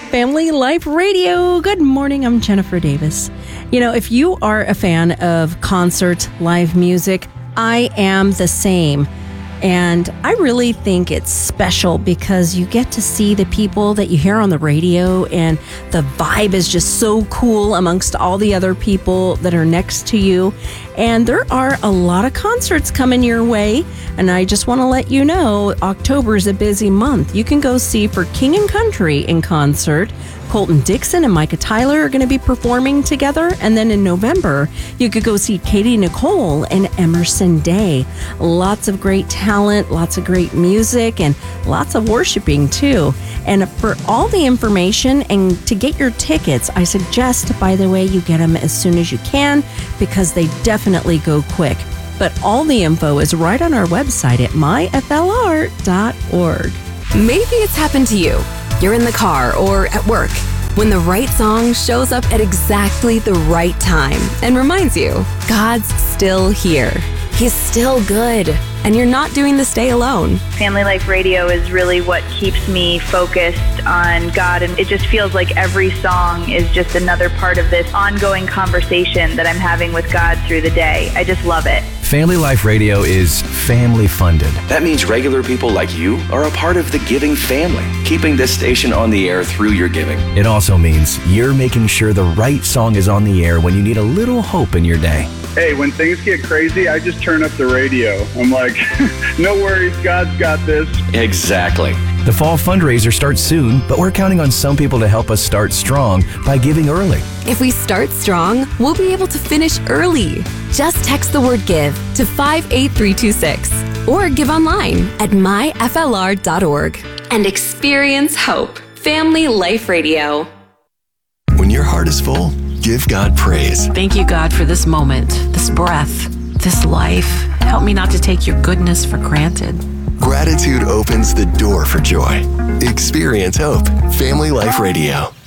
Family Life Radio. Good morning. I'm Jennifer Davis. You know, if you are a fan of concert live music, I am the same. And I really think it's special because you get to see the people that you hear on the radio, and the vibe is just so cool amongst all the other people that are next to you. And there are a lot of concerts coming your way. And I just want to let you know, October is a busy month. You can go see For King and Country in concert. Colton Dixon and Micah Tyler are going to be performing together. And then in November, you could go see Katie Nicole and Emerson Day. Lots of great talent, lots of great music, and lots of worshiping too. And for all the information and to get your tickets, I suggest, by the way, you get them as soon as you can because they definitely go quick. But all the info is right on our website at myflr.org. Maybe it's happened to you. You're in the car or at work when the right song shows up at exactly the right time and reminds you, God's still here. He's still good. And you're not doing this day alone. Family Life Radio is really what keeps me focused on God. And it just feels like every song is just another part of this ongoing conversation that I'm having with God through the day. I just love it. Family Life Radio is family funded. That means regular people like you are a part of the giving family, keeping this station on the air through your giving. It also means you're making sure the right song is on the air when you need a little hope in your day. Hey, when things get crazy, I just turn up the radio. I'm like, no worries, God's got this. Exactly. The fall fundraiser starts soon, but we're counting on some people to help us start strong by giving early. If we start strong, we'll be able to finish early. Just text the word GIVE to 58326 or give online at myflr.org and experience hope. Family Life Radio. When your heart is full, give God praise. Thank you, God, for this moment, this breath, this life. Help me not to take your goodness for granted. Gratitude opens the door for joy. Experience hope. Family Life Radio.